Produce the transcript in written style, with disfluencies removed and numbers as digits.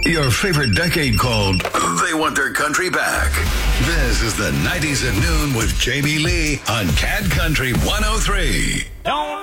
Your favorite decade called They Want Their Country Back. This is the 90s at noon with Jamie Lee on Cat Country 103. Don't